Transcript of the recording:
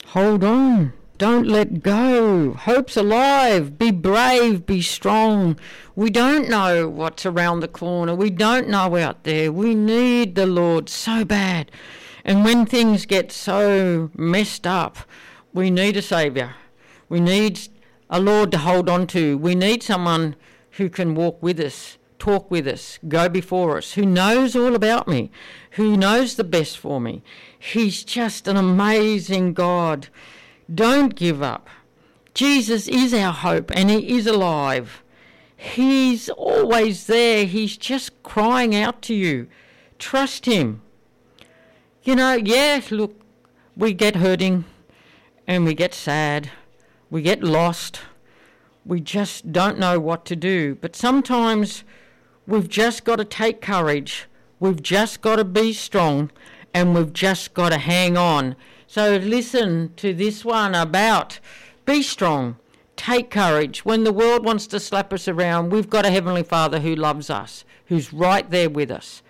Hold on. Don't let go. Hope's alive. Be brave. Be strong. We don't know what's around the corner. We don't know out there. We need the Lord so bad. And when things get so messed up, we need a Saviour. We need a Lord to hold on to. We need someone who can walk with us, talk with us, go before us, who knows all about me, who knows the best for me. He's just an amazing God. Don't give up. Jesus is our hope and he is alive. He's always there. He's just crying out to you. Trust him. Look, we get hurting and we get sad. We get lost. We just don't know what to do. But sometimes we've just got to take courage. We've just got to be strong and we've just got to hang on. So listen to this one about be strong, take courage. When the world wants to slap us around, we've got a Heavenly Father who loves us, who's right there with us.